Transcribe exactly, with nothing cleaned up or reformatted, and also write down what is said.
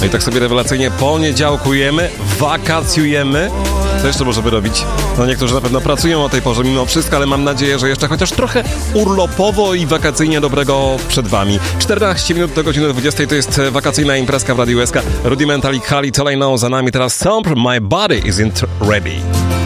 No i tak sobie rewelacyjnie poniedziałkujemy, wakacjujemy. Co jeszcze możemy robić? No niektórzy na pewno pracują o tej porze mimo wszystko, ale mam nadzieję, że jeszcze chociaż trochę urlopowo i wakacyjnie dobrego przed wami. czternaście minut do godziny dwudziestej to jest wakacyjna imprezka w Radiu S K. Rudimental i Kali, Till I Know za nami teraz Stomp, My Body Isn't Ready.